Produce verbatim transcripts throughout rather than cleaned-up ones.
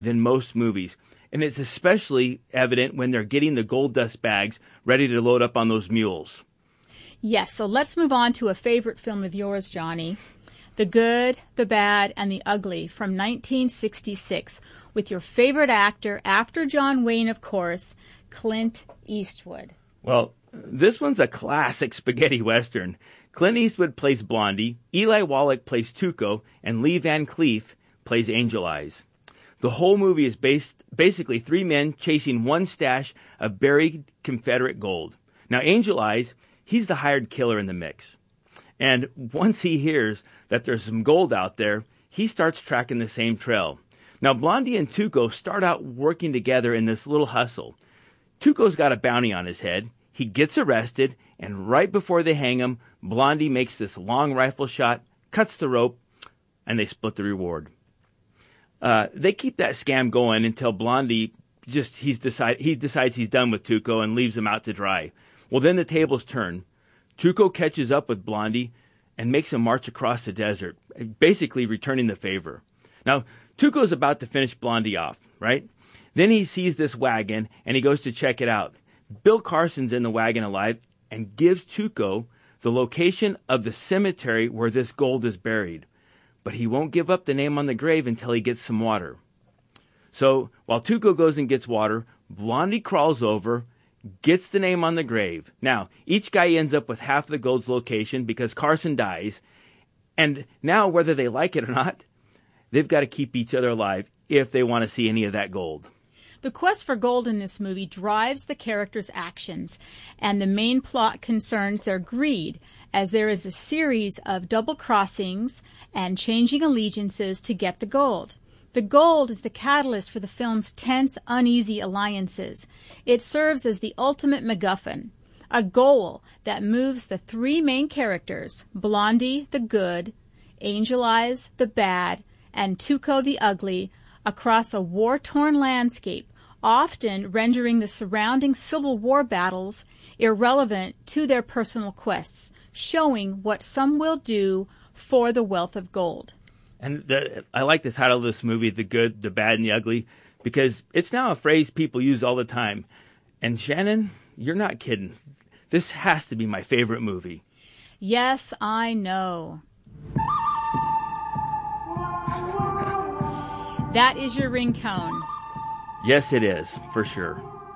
than most movies. And it's especially evident when they're getting the gold dust bags ready to load up on those mules. Yes, so let's move on to a favorite film of yours, Johnny. The Good, the Bad, and the Ugly from nineteen sixty-six, with your favorite actor, after John Wayne, of course, Clint Eastwood. Well, this one's a classic spaghetti western. Clint Eastwood plays Blondie, Eli Wallach plays Tuco, and Lee Van Cleef plays Angel Eyes. The whole movie is based basically three men chasing one stash of buried Confederate gold. Now, Angel Eyes, he's the hired killer in the mix. And once he hears that there's some gold out there, he starts tracking the same trail. Now, Blondie and Tuco start out working together in this little hustle. Tuco's got a bounty on his head. He gets arrested, and right before they hang him, Blondie makes this long rifle shot, cuts the rope, and they split the reward. Uh, they keep that scam going until Blondie just he's decide he decides he's done with Tuco and leaves him out to dry. Well, then the tables turn. Tuco catches up with Blondie and makes him march across the desert, basically returning the favor. Now, Tuco's about to finish Blondie off, right? Then he sees this wagon and he goes to check it out. Bill Carson's in the wagon alive and gives Tuco the location of the cemetery where this gold is buried. But he won't give up the name on the grave until he gets some water. So while Tuco goes and gets water, Blondie crawls over, gets the name on the grave. Now, each guy ends up with half the gold's location because Carson dies. And now, whether they like it or not, they've got to keep each other alive if they want to see any of that gold. The quest for gold in this movie drives the characters' actions, and the main plot concerns their greed, as there is a series of double crossings and changing allegiances to get the gold. The gold is the catalyst for the film's tense, uneasy alliances. It serves as the ultimate MacGuffin, a goal that moves the three main characters, Blondie the Good, Angel Eyes the Bad, and Tuco the Ugly, across a war-torn landscape, often rendering the surrounding Civil War battles irrelevant to their personal quests, showing what some will do for the wealth of gold. And the, I like the title of this movie, The Good, the Bad, and the Ugly, because it's now a phrase people use all the time. And Shannon, you're not kidding. This has to be my favorite movie. Yes, I know. That is your ringtone. Yes, it is, for sure.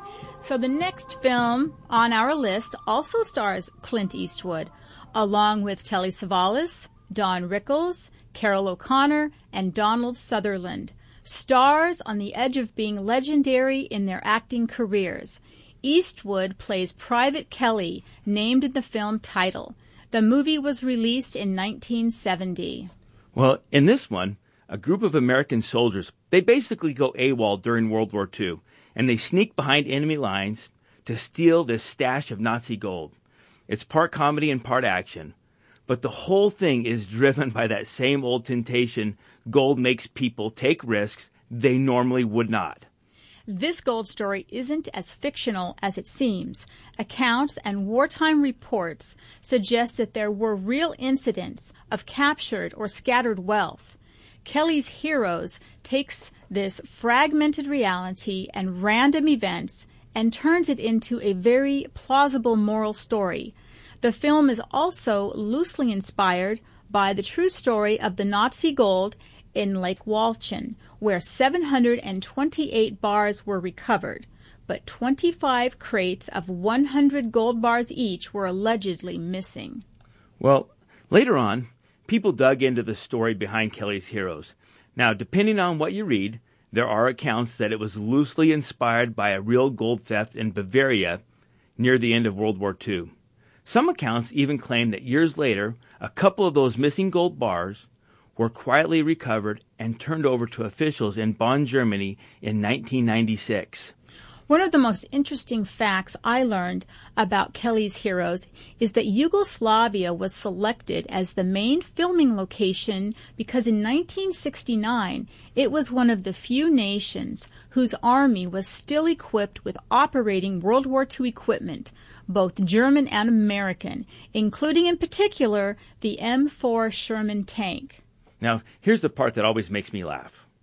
So the next film on our list also stars Clint Eastwood, along with Telly Savalas, Don Rickles, Carol O'Connor, and Donald Sutherland. Stars on the edge of being legendary in their acting careers. Eastwood plays Private Kelly, named in the film title. The movie was released in nineteen seventy. Well, in this one, a group of American soldiers, they basically go AWOL during World War Two, and they sneak behind enemy lines to steal this stash of Nazi gold. It's part comedy and part action, but the whole thing is driven by that same old temptation: gold makes people take risks they normally would not. This gold story isn't as fictional as it seems. Accounts and wartime reports suggest that there were real incidents of captured or scattered wealth. Kelly's Heroes takes this fragmented reality and random events and turns it into a very plausible moral story. The film is also loosely inspired by the true story of the Nazi gold in Lake Walchen, where seven hundred twenty-eight bars were recovered, but twenty-five crates of one hundred gold bars each were allegedly missing. Well, later on, people dug into the story behind Kelly's Heroes. Now, depending on what you read, there are accounts that it was loosely inspired by a real gold theft in Bavaria near the end of World War Two. Some accounts even claim that years later, a couple of those missing gold bars were quietly recovered and turned over to officials in Bonn, Germany in nineteen ninety-six. One of the most interesting facts I learned about Kelly's Heroes is that Yugoslavia was selected as the main filming location because in nineteen sixty-nine it was one of the few nations whose army was still equipped with operating World War Two equipment, both German and American, including in particular the M four Sherman tank. Now, here's the part that always makes me laugh.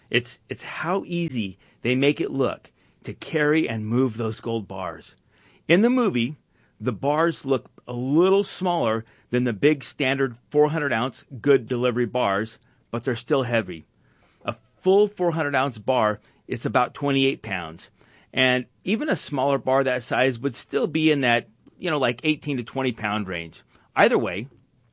It's, it's how easy they make it look to carry and move those gold bars. In the movie, the bars look a little smaller than the big standard four hundred ounce good delivery bars, but they're still heavy. A full four hundred ounce bar, it's about twenty-eight pounds. And even a smaller bar that size would still be in that, you know, like eighteen to twenty pound range. Either way,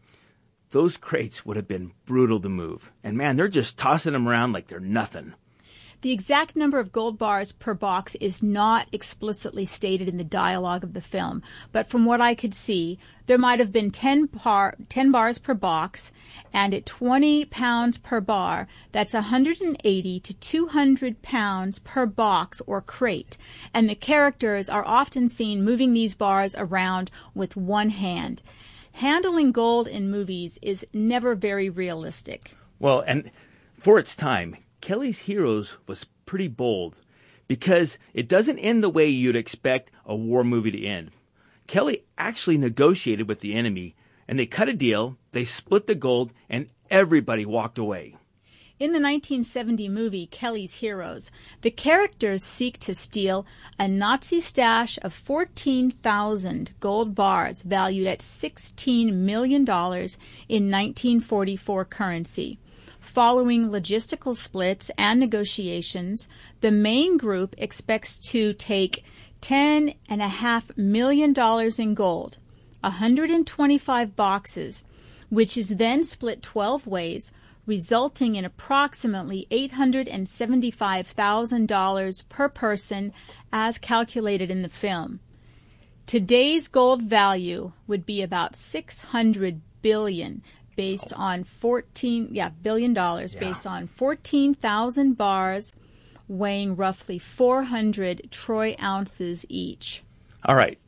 those crates would have been brutal to move. And man, they're just tossing them around like they're nothing. The exact number of gold bars per box is not explicitly stated in the dialogue of the film, but from what I could see, there might have been ten, bar, ten bars per box, and at twenty pounds per bar, that's one hundred eighty to two hundred pounds per box or crate, and the characters are often seen moving these bars around with one hand. Handling gold in movies is never very realistic. Well, and for its time, Kelly's Heroes was pretty bold because it doesn't end the way you'd expect a war movie to end. Kelly actually negotiated with the enemy, and they cut a deal, they split the gold, and everybody walked away. In the nineteen seventy movie Kelly's Heroes, the characters seek to steal a Nazi stash of fourteen thousand gold bars valued at sixteen million dollars in nineteen forty-four currency. Following logistical splits and negotiations, the main group expects to take ten point five million dollars in gold, one hundred twenty-five boxes, which is then split twelve ways, resulting in approximately eight hundred seventy-five thousand dollars per person as calculated in the film. Today's gold value would be about six hundred billion dollars based on fourteen yeah billion dollars yeah. based on fourteen thousand bars weighing roughly four hundred troy ounces each. All right.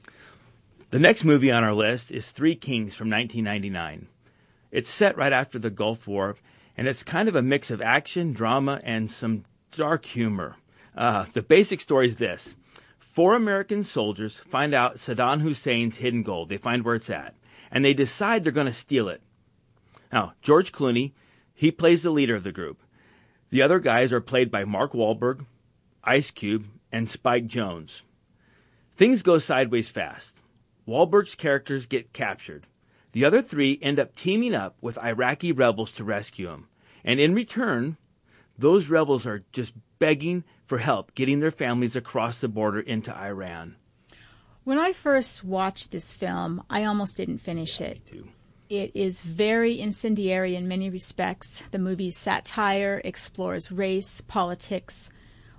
The next movie on our list is Three Kings from nineteen ninety-nine. It's set right after the Gulf War, and it's kind of a mix of action, drama, and some dark humor. Uh, the basic story is this. Four American soldiers find out Saddam Hussein's hidden gold. They find where it's at, and they decide they're going to steal it. Now, George Clooney, he plays the leader of the group. The other guys are played by Mark Wahlberg, Ice Cube, and Spike Jonze. Things go sideways fast. Wahlberg's characters get captured. The other three end up teaming up with Iraqi rebels to rescue him. And in return, those rebels are just begging for help getting their families across the border into Iran. When I first watched this film, I almost didn't finish it. Me too. It is very incendiary in many respects. The movie's satire explores race, politics,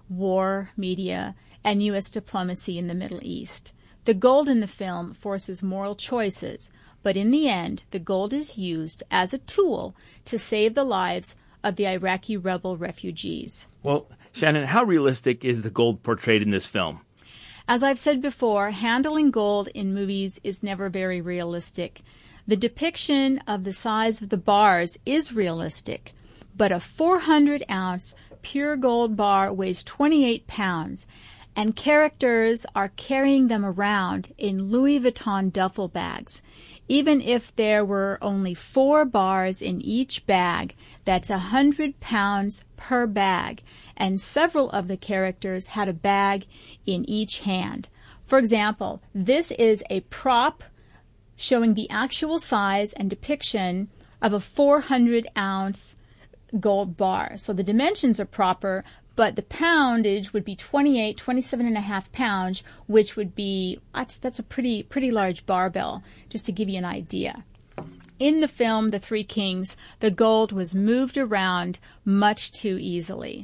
war, media, and U S diplomacy in the Middle East. The gold in the film forces moral choices, but in the end, the gold is used as a tool to save the lives of the Iraqi rebel refugees. Well, Shannon, how realistic is the gold portrayed in this film? As I've said before, handling gold in movies is never very realistic. The depiction of the size of the bars is realistic, but a four hundred ounce pure gold bar weighs twenty-eight pounds, and characters are carrying them around in Louis Vuitton duffel bags. Even if there were only four bars in each bag, that's one hundred pounds per bag, and several of the characters had a bag in each hand. For example, this is a prop showing the actual size and depiction of a four hundred ounce gold bar. So the dimensions are proper, but the poundage would be twenty-eight, twenty-seven and a half pounds, which would be, that's, that's a pretty, pretty large barbell, just to give you an idea. In the film, The Three Kings, the gold was moved around much too easily.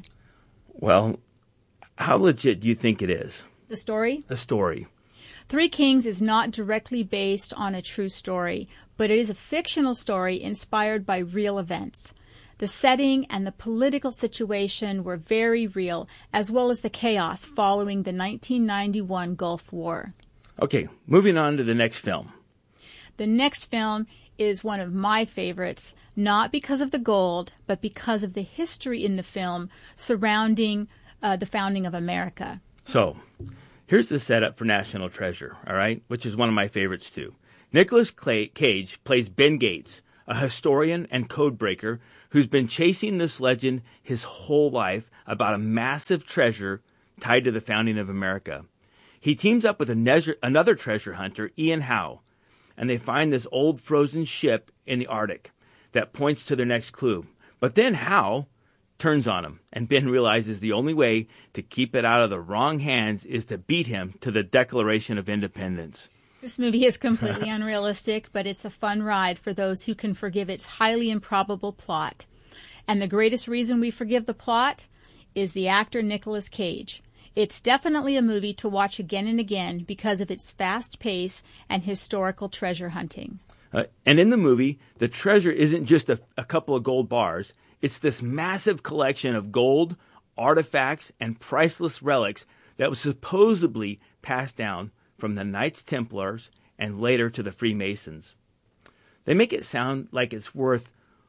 Well, how legit do you think it is? The story? The story. Three Kings is not directly based on a true story, but it is a fictional story inspired by real events. The setting and the political situation were very real, as well as the chaos following the nineteen ninety-one Gulf War. Okay, moving on to the next film. The next film is one of my favorites, not because of the gold, but because of the history in the film surrounding uh, the founding of America. So, here's the setup for National Treasure, all right, which is one of my favorites too. Nicolas Cage plays Ben Gates, a historian and codebreaker who's been chasing this legend his whole life about a massive treasure tied to the founding of America. He teams up with a neasure, another treasure hunter, Ian Howe, and they find this old frozen ship in the Arctic that points to their next clue. But then Howe turns on him, and Ben realizes the only way to keep it out of the wrong hands is to beat him to the Declaration of Independence. This movie is completely unrealistic, but it's a fun ride for those who can forgive its highly improbable plot. And the greatest reason we forgive the plot is the actor Nicolas Cage. It's definitely a movie to watch again and again because of its fast pace and historical treasure hunting. Uh, and in the movie, the treasure isn't just a, a couple of gold bars. It's this massive collection of gold, artifacts, and priceless relics that was supposedly passed down from the Knights Templars and later to the Freemasons. They make it sound like it's worth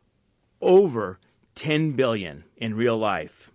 over ten billion dollars in real life.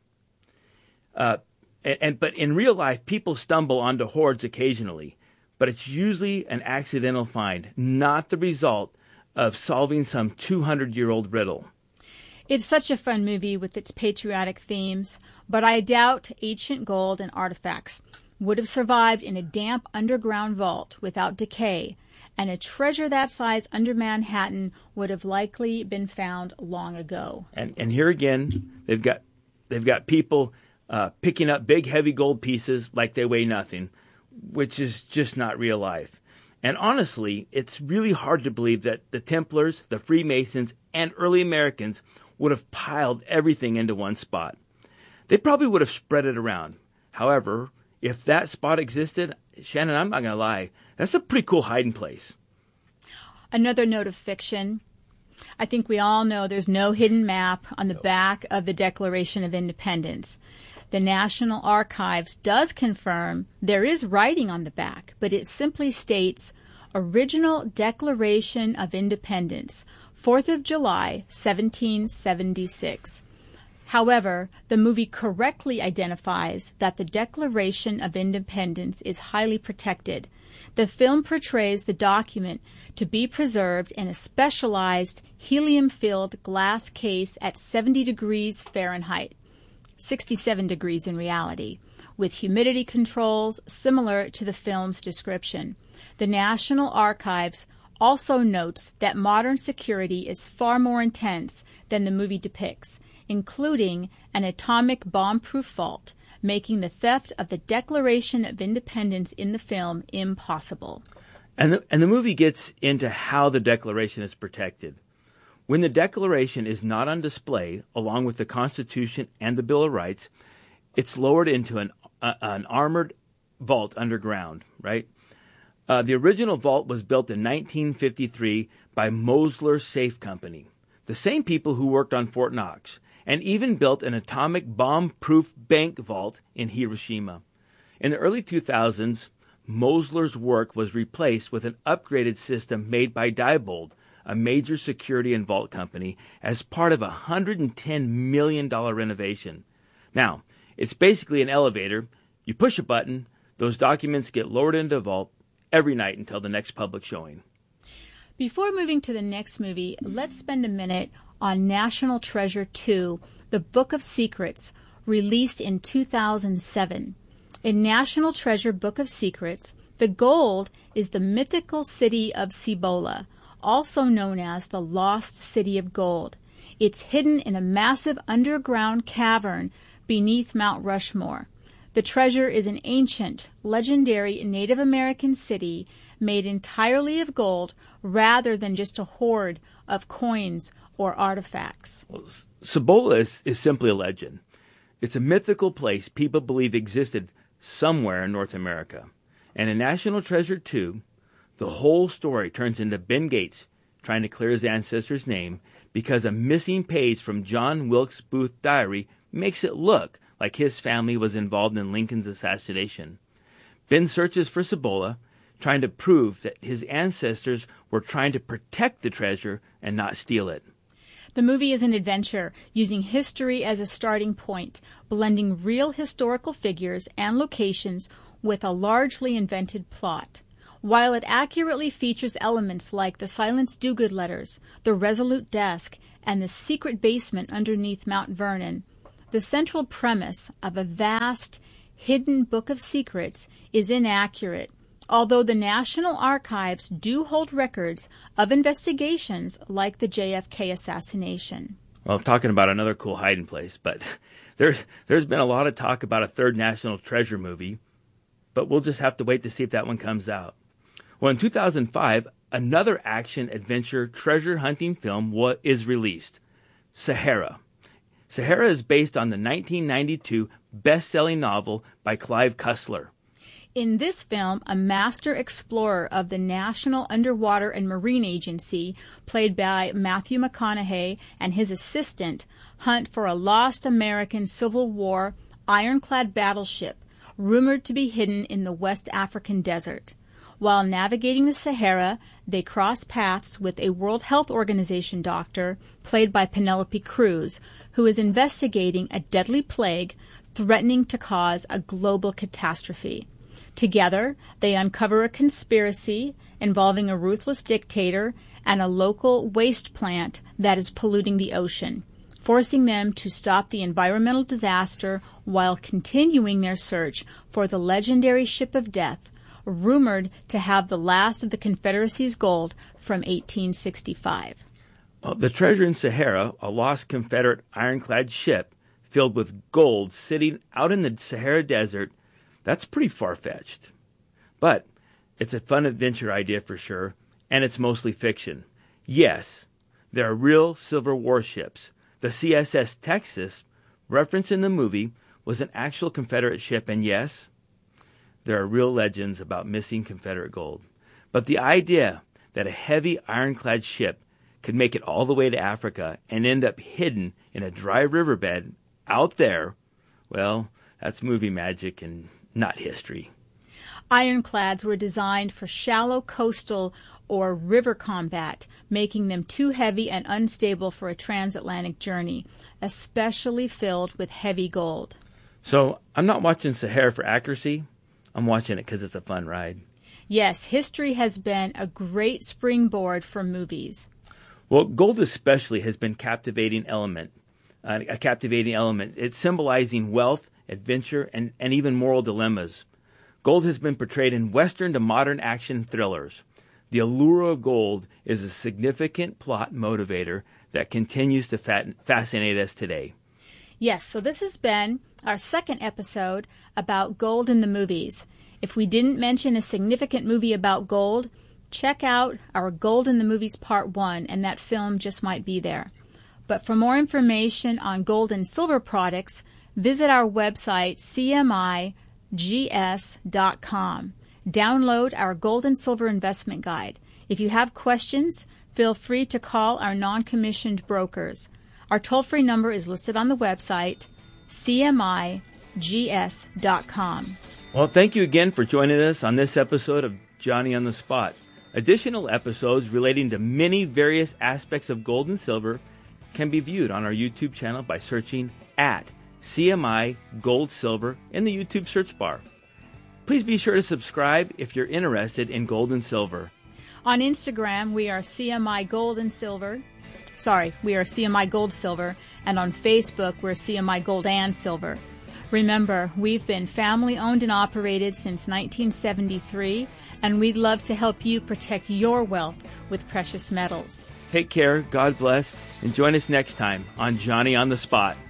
Uh, and, and but in real life, people stumble onto hoards occasionally, but it's usually an accidental find, not the result of solving some two hundred year old riddle. It's such a fun movie with its patriotic themes, but I doubt ancient gold and artifacts would have survived in a damp underground vault without decay, and a treasure that size under Manhattan would have likely been found long ago. And and here again, they've got they've got people uh, picking up big, heavy gold pieces like they weigh nothing, which is just not real life. And honestly, it's really hard to believe that the Templars, the Freemasons, and early Americans would have piled everything into one spot. They probably would have spread it around. However, if that spot existed, Shannon, I'm not going to lie, that's a pretty cool hiding place. Another note of fiction. I think we all know there's no hidden map on the back of the Declaration of Independence. The National Archives does confirm there is writing on the back, but it simply states, Original Declaration of Independence, fourth of July, seventeen seventy-six. However, the movie correctly identifies that the Declaration of Independence is highly protected. The film portrays the document to be preserved in a specialized helium-filled glass case at seventy degrees Fahrenheit, sixty-seven degrees in reality, with humidity controls similar to the film's description. The National Archives also notes that modern security is far more intense than the movie depicts, including an atomic bomb-proof vault, making the theft of the Declaration of Independence in the film impossible. And the, and the movie gets into how the Declaration is protected. When the Declaration is not on display, along with the Constitution and the Bill of Rights, it's lowered into an, uh, an armored vault underground, right? Uh, the original vault was built in nineteen fifty-three by Mosler Safe Company, the same people who worked on Fort Knox, and even built an atomic bomb-proof bank vault in Hiroshima. In the early two thousands, Mosler's work was replaced with an upgraded system made by Diebold, a major security and vault company, as part of a one hundred ten million dollars renovation. Now, it's basically an elevator. You push a button, those documents get lowered into a vault every night until the next public showing. Before moving to the next movie, let's spend a minute on National Treasure two, The Book of Secrets, released in two thousand seven. In National Treasure Book of Secrets, the gold is the mythical city of Cibola, also known as the Lost City of Gold. It's hidden in a massive underground cavern beneath Mount Rushmore. The treasure is an ancient, legendary Native American city made entirely of gold rather than just a hoard of coins or artifacts. Well, Cibola is, is simply a legend. It's a mythical place people believe existed somewhere in North America. And in National Treasure two, the whole story turns into Ben Gates trying to clear his ancestor's name because a missing page from John Wilkes Booth's diary makes it look like his family was involved in Lincoln's assassination. Ben searches for Cibola, trying to prove that his ancestors were trying to protect the treasure and not steal it. The movie is an adventure, using history as a starting point, blending real historical figures and locations with a largely invented plot. While it accurately features elements like the Silence Dogood letters, the Resolute Desk, and the secret basement underneath Mount Vernon, the central premise of a vast, hidden book of secrets is inaccurate, although the National Archives do hold records of investigations like the J F K assassination. Well, talking about another cool hiding place, but there's there's been a lot of talk about a third National Treasure movie, but we'll just have to wait to see if that one comes out. Well, in two thousand five, another action-adventure treasure hunting film wa- is released, Sahara. Sahara is based on the nineteen ninety-two best-selling novel by Clive Cussler. In this film, a master explorer of the National Underwater and Marine Agency, played by Matthew McConaughey, and his assistant hunt for a lost American Civil War ironclad battleship rumored to be hidden in the West African desert. While navigating the Sahara, they cross paths with a World Health Organization doctor, played by Penelope Cruz, who is investigating a deadly plague threatening to cause a global catastrophe. Together, they uncover a conspiracy involving a ruthless dictator and a local waste plant that is polluting the ocean, forcing them to stop the environmental disaster while continuing their search for the legendary Ship of Death, rumored to have the last of the Confederacy's gold from eighteen sixty-five. Well, the treasure in Sahara, a lost Confederate ironclad ship filled with gold sitting out in the Sahara Desert, that's pretty far-fetched. But it's a fun adventure idea for sure, and it's mostly fiction. Yes, there are real silver warships. The C S S Texas, referenced in the movie, was an actual Confederate ship, and yes, there are real legends about missing Confederate gold. But the idea that a heavy ironclad ship could make it all the way to Africa and end up hidden in a dry riverbed out there, well, that's movie magic and not history. Ironclads were designed for shallow coastal or river combat, making them too heavy and unstable for a transatlantic journey, especially filled with heavy gold. So I'm not watching Sahara for accuracy. I'm watching it because it's a fun ride. Yes, history has been a great springboard for movies. Well, gold especially has been captivating element, uh, a captivating element. It's symbolizing wealth, adventure, and, and even moral dilemmas. Gold has been portrayed in Western to modern action thrillers. The allure of gold is a significant plot motivator that continues to fat- fascinate us today. Yes, so this has been our second episode about gold in the movies. If we didn't mention a significant movie about gold, check out our Gold in the Movies Part one, and that film just might be there. But for more information on gold and silver products, visit our website, C M I G S dot com. Download our Gold and Silver Investment Guide. If you have questions, feel free to call our non-commissioned brokers. Our toll-free number is listed on the website, C M I G S dot com. Well, thank you again for joining us on this episode of Johnny on the Spot. Additional episodes relating to many various aspects of gold and silver can be viewed on our YouTube channel by searching at C M I Gold Silver in the YouTube search bar. Please be sure to subscribe if you're interested in gold and silver. On Instagram, we are C M I Gold and Silver. Sorry, we are C M I Gold Silver. And on Facebook, we're C M I Gold and Silver. Remember, we've been family owned and operated since nineteen seventy-three, and we'd love to help you protect your wealth with precious metals. Take care, God bless, and join us next time on Johnny on the Spot.